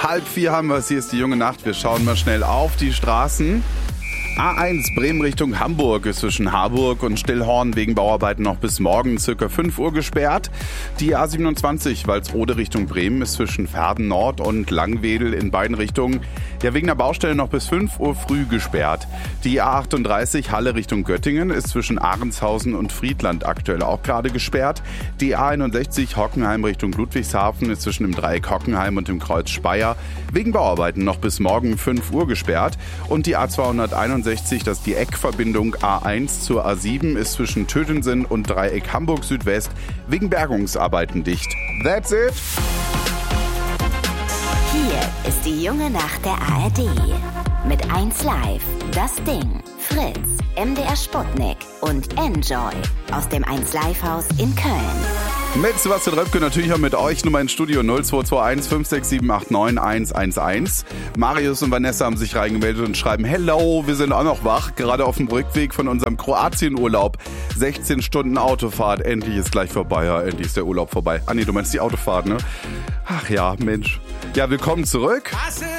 3:30 haben wir es. Hier ist die junge Nacht. Wir schauen mal schnell auf die Straßen. A1 Bremen Richtung Hamburg ist zwischen Harburg und Stillhorn wegen Bauarbeiten noch bis morgen ca. 5 Uhr gesperrt. Die A27 Walsrode Richtung Bremen ist zwischen Verden Nord und Langwedel in beiden Richtungen wegen der Baustelle noch bis 5 Uhr früh gesperrt. Die A38 Halle Richtung Göttingen ist zwischen Ahrenshausen und Friedland aktuell auch gerade gesperrt. Die A61 Hockenheim Richtung Ludwigshafen ist zwischen dem Dreieck Hockenheim und dem Kreuz Speyer wegen Bauarbeiten noch bis morgen 5 Uhr gesperrt. Und die A261, das ist die Eckverbindung A1 zur A7, ist zwischen Tötensen und Dreieck Hamburg Südwest wegen Bergungsarbeiten dicht. That's it! Hier ist die junge Nacht der ARD. Mit 1Live, Das Ding, Fritz, MDR Sputnik und Enjoy aus dem 1Live-Haus in Köln. Mit Sebastian Röpke, natürlich auch mit euch. Nummer ins Studio 0221 56789 111. Marius und Vanessa haben sich reingemeldet und schreiben: Hello, wir sind auch noch wach. Gerade auf dem Rückweg von unserem Kroatien-Urlaub. 16 Stunden Autofahrt. Endlich ist gleich vorbei. Ja, endlich ist der Urlaub vorbei. Ah nee, du meinst die Autofahrt, ne? Ach ja, Mensch. Ja, willkommen zurück.